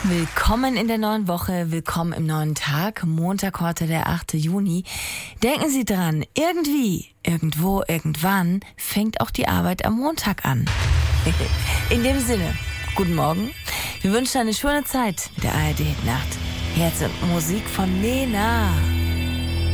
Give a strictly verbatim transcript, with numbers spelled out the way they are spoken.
Willkommen in der neuen Woche, willkommen im neuen Tag, Montag heute der achte Juni. Denken Sie dran, irgendwie, irgendwo, irgendwann fängt auch die Arbeit am Montag an. In dem Sinne, guten Morgen. Wir wünschen eine schöne Zeit mit der A R D Nacht. Herz und Musik von Nena.